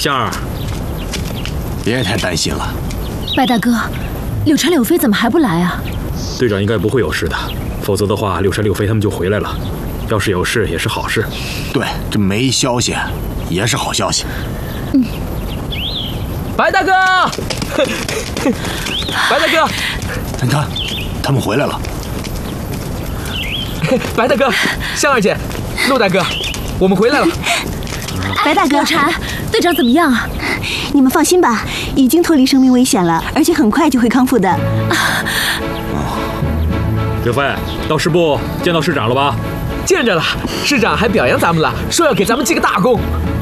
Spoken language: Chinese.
香儿， 别太担心了。 白大哥，柳蝉、柳飞怎么还不来啊？ 队长应该不会有事的，否则的话，柳蝉、柳飞他们就回来了。要是有事，也是好事。 对，这没消息也是好消息。 白大哥，白大哥， 你看，他们回来了。 白大哥，香儿姐，陆大哥，我们回来了。 白大哥， 柳蝉，队长怎么样啊？ 你们放心吧，已经脱离生命危险了，而且很快就会康复的。 柳飞，到师部见到师长了吧？ 见着了，师长还表扬咱们了，说要给咱们记个大功。